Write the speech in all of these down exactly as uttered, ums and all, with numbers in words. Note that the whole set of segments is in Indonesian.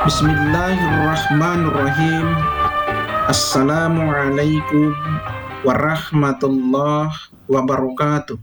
Bismillahirrahmanirrahim. Assalamualaikum warahmatullahi wabarakatuh.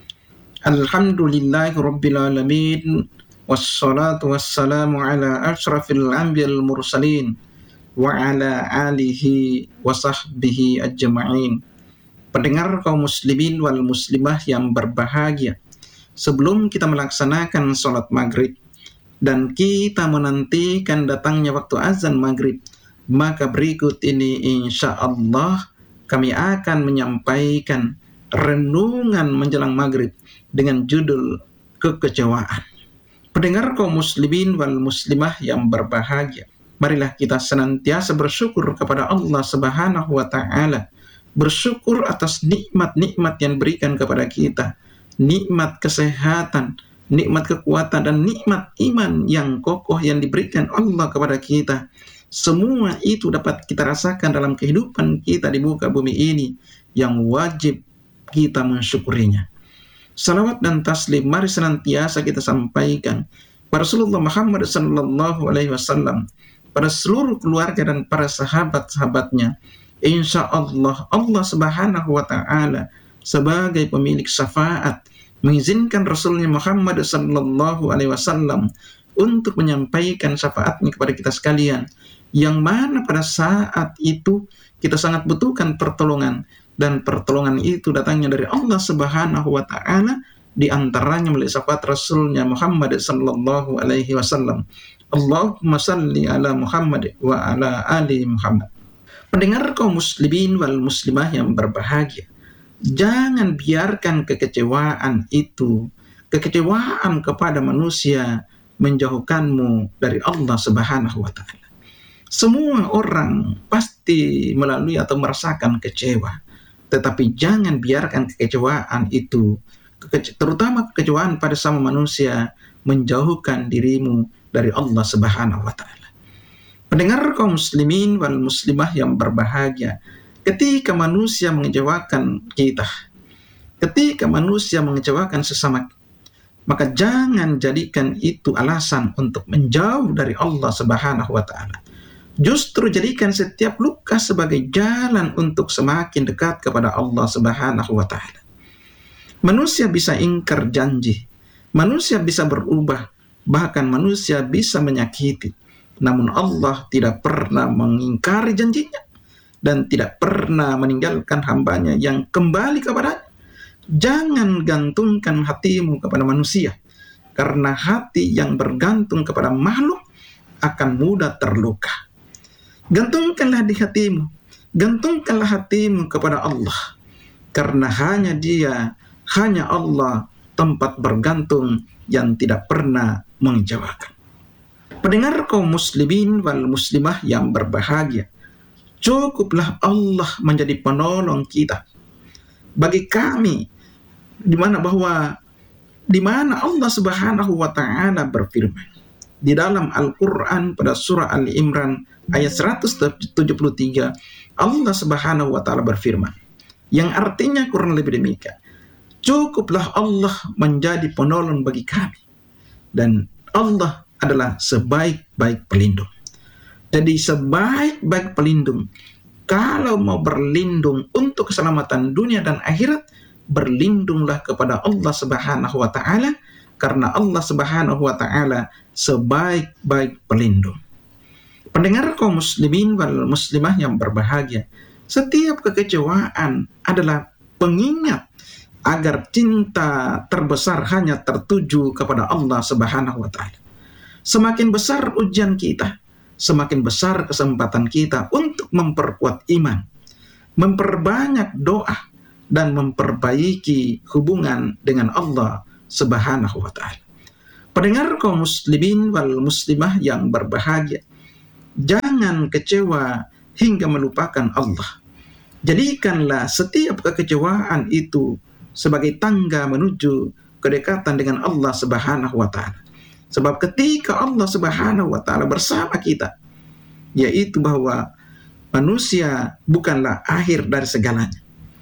Alhamdulillahi rabbil alamin. Wassalatu wassalamu ala ashrafil anbiya'il mursalin wa ala alihi wa sahbihi ajma'in. Pendengar kaum muslimin wal muslimah yang berbahagia, sebelum kita melaksanakan sholat maghrib dan kita menantikan datangnya waktu azan maghrib, maka berikut ini insya Allah kami akan menyampaikan renungan menjelang maghrib dengan judul kekecewaan. Pendengar kaum muslimin wal muslimah yang berbahagia, marilah kita senantiasa bersyukur kepada Allah Subhanahu wa Ta'ala, bersyukur atas nikmat-nikmat yang diberikan kepada kita, nikmat kesehatan, nikmat kekuatan, dan nikmat iman yang kokoh yang diberikan Allah kepada kita. Semua itu dapat kita rasakan dalam kehidupan kita di muka bumi ini, yang wajib kita mensyukurinya. Salawat dan taslim mari senantiasa kita sampaikan pada Rasulullah Muhammad sallallahu alaihi wasallam, pada seluruh keluarga dan para sahabat-sahabatnya. Insya Allah Allah Subhanahu wa Ta'ala sebagai pemilik syafaat mengizinkan Rasulnya Muhammad sallallahu alaihi wasallam untuk menyampaikan syafaatnya kepada kita sekalian, yang mana pada saat itu kita sangat butuhkan pertolongan, dan pertolongan itu datangnya dari Allah Subhanahu wa Ta'ala, di antaranya melalui syafaat Rasulnya Muhammad sallallahu alaihi wasallam. Allahumma salli ala Muhammad wa ala ali Muhammad. Pendengar kaum muslimin wal muslimah yang berbahagia, jangan biarkan kekecewaan itu, kekecewaan kepada manusia, menjauhkanmu dari Allah Subhanahu wa Ta'ala. Semua orang pasti melalui atau merasakan kecewa, tetapi jangan biarkan kekecewaan itu, terutama kekecewaan pada sama manusia, menjauhkan dirimu dari Allah Subhanahu wa Ta'ala. Pendengar kaum muslimin wal muslimah yang berbahagia, ketika manusia mengecewakan kita, ketika manusia mengecewakan sesama, maka jangan jadikan itu alasan untuk menjauh dari Allah Subhanahu wa Ta'ala. Justru jadikan setiap luka sebagai jalan untuk semakin dekat kepada Allah Subhanahu wa Ta'ala. Manusia bisa ingkar janji, manusia bisa berubah, bahkan manusia bisa menyakiti, namun Allah tidak pernah mengingkari janjinya dan tidak pernah meninggalkan hambanya yang kembali kepada. Jangan gantungkan hatimu kepada manusia, karena hati yang bergantung kepada makhluk akan mudah terluka. Gantungkanlah di hatimu, gantungkanlah hatimu kepada Allah, karena hanya Dia, hanya Allah tempat bergantung yang tidak pernah mengecewakan. Pendengar kaum muslimin wal muslimah yang berbahagia, cukuplah Allah menjadi penolong kita. Bagi kami, di mana bahwa di mana Allah Subhanahu wa Ta'ala berfirman di dalam Al-Qur'an pada surah Ali Imran ayat seratus tujuh puluh tiga, Allah Subhanahu wa Ta'ala berfirman, yang artinya kurang lebih demikian: cukuplah Allah menjadi penolong bagi kami, dan Allah adalah sebaik-baik pelindung. Jadi sebaik-baik pelindung, kalau mau berlindung untuk keselamatan dunia dan akhirat, berlindunglah kepada Allah Subhanahu wa Ta'ala, karena Allah Subhanahu wa Ta'ala sebaik-baik pelindung. Pendengar kaum muslimin wal muslimah yang berbahagia, setiap kekecewaan adalah pengingat agar cinta terbesar hanya tertuju kepada Allah Subhanahu wa Ta'ala. Semakin besar ujian kita, semakin besar kesempatan kita untuk memperkuat iman, memperbanyak doa, dan memperbaiki hubungan dengan Allah Subhanahu wa Ta'ala. Pendengar kaum muslimin wal muslimah yang berbahagia, jangan kecewa hingga melupakan Allah. Jadikanlah setiap kekecewaan itu sebagai tangga menuju kedekatan dengan Allah Subhanahu wa Ta'ala. Sebab ketika Allah Subhanahu wa Ta'ala bersama kita, yaitu bahwa manusia bukanlah akhir dari segalanya,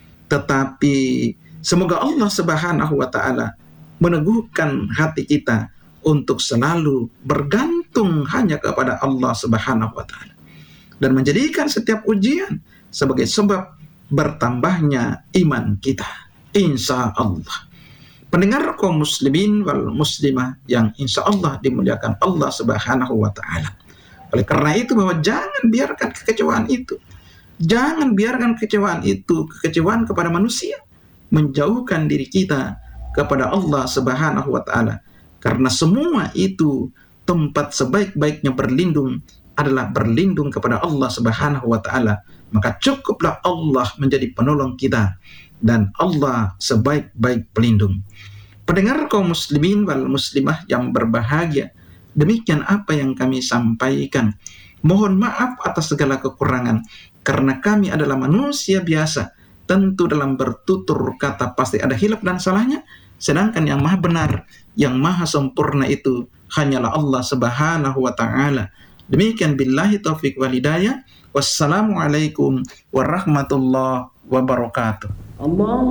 tetapi semoga Allah Subhanahu wa Ta'ala meneguhkan hati kita untuk selalu bergantung bergantung hanya kepada Allah Subhanahu wa taala dan menjadikan setiap ujian sebagai sebab bertambahnya iman kita, insya Allah. Pendengar kaum muslimin wal muslimah yang insya Allah dimuliakan Allah Subhanahu wa taala. Oleh karena itu, bahwa jangan biarkan kekecewaan itu, jangan biarkan kekecewaan itu, kekecewaan kepada manusia, menjauhkan diri kita kepada Allah Subhanahu wa taala. Karena semua itu tempat sebaik-baiknya berlindung adalah berlindung kepada Allah Subhanahu wa taala. Maka cukuplah Allah menjadi penolong kita dan Allah sebaik-baik pelindung. Pendengar kaum muslimin wal muslimah yang berbahagia, demikian apa yang kami sampaikan. Mohon maaf atas segala kekurangan, karena kami adalah manusia biasa. Tentu dalam bertutur kata pasti ada hilaf dan salahnya, sedangkan yang maha benar, yang maha sempurna itu hanyalah Allah Subhanahu wa ta'ala. Demikian, billahi taufiq wal hidayah. Wassalamualaikum warahmatullahi wabarakatuh. Allah